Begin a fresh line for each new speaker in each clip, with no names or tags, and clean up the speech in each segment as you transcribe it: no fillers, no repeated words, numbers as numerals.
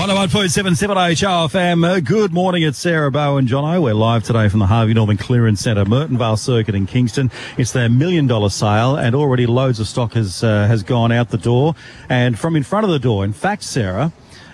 101.77 HRFM. Good morning, it's Sarah Bow and Jono. We're live today from the Harvey Norman Clearance Centre, Mertonvale Circuit in Kingston. It's their $1 million sale, and already loads of stock has gone out the door. And from in front of the door, in fact, Sarah,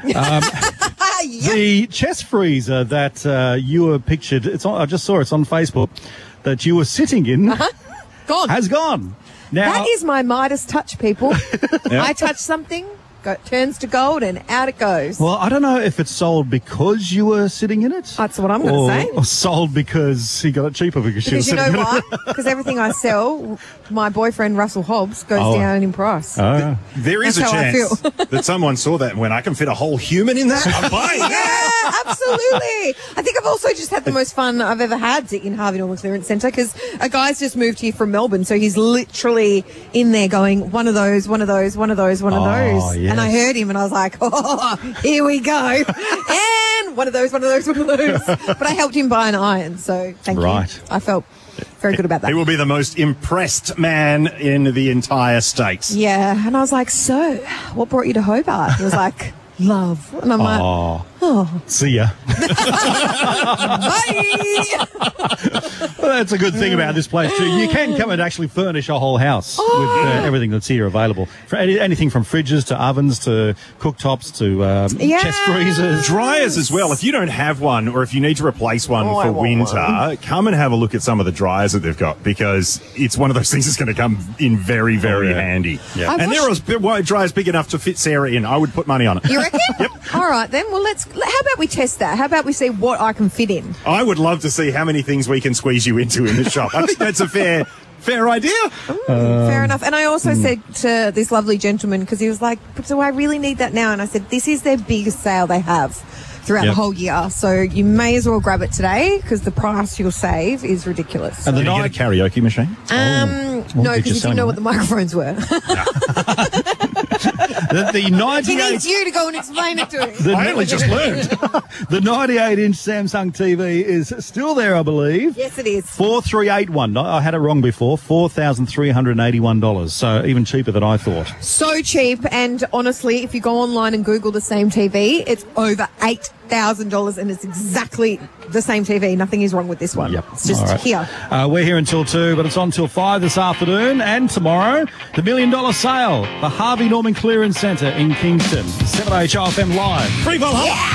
the chest freezer that you were pictured, I just saw it's on Facebook, that you were sitting in,
Gone.
has gone. Now,
That is my Midas touch, people. I touch something, turns to gold, and out it goes.
well, I don't know if it's sold because you were sitting in it.
That's what I'm going to say.
Or sold because he got it cheaper because she was
Because you
sitting
know
in it.
why? Because everything I sell, my boyfriend Russell Hobbs goes down in price.
There is
That's
a
how I
chance
feel.
that someone saw that and went, I can fit a whole human in that. I'm buying that.
Yeah, absolutely. I think I've also just had the most fun I've ever had in Harvey Norman Clearance Centre because a guy's just moved here from Melbourne, so he's literally in there going, one of those, one of those, one of those, one of those.
Yes.
And I heard him and I was like, oh, here we go. And one of those, one of those, one of those. But I helped him buy an iron, so thank you.
Right.
I felt very good about that.
He will be the most impressed man in the entire state.
Yeah, and I was like, so, what brought you to Hobart? He was like, love. And I'm like,
Oh, see ya.
bye.
Well, that's a good thing about this place too. You can come and actually furnish a whole house with everything that's here available. For anything from fridges to ovens to cooktops to chest freezers.
Dryers as well. If you don't have one or if you need to replace one
I
for
want
winter, come and have a look at some of the dryers that they've got because it's one of those things that's going to come in very, very handy.
Yeah.
And there are dryers big enough to fit Sarah in. I would put money on it.
You reckon? Yep. All right, then. Well, how about we test that? How about we see what I can fit in?
I would love to see how many things we can squeeze you into in the shop. I think that's a fair idea.
Fair enough. And I also said to this lovely gentleman, because he was like, do I really need that now? And I said, this is their biggest sale they have throughout the whole year. So you may as well grab it today because the price you'll save is ridiculous.
And
Did you get a karaoke machine?
No, because he didn't know what the microphones were.
The
He
98
needs you to go and explain it to him.
I only just learned.
the 98-inch Samsung TV is still there, I believe.
Yes, it is.
4381. I had it wrong before. $4,381. So even cheaper than I thought.
So cheap, and honestly, if you go online and Google the same TV, it's over $8,000, and it's exactly the same TV. Nothing is wrong with this one.
Yep.
It's just
All right.
here.
We're here until 2, but it's on till 5 this afternoon. And tomorrow, the $1 million sale, the Harvey Norman Clearance Centre in Kingston. 7HRFM Live.
Free ball,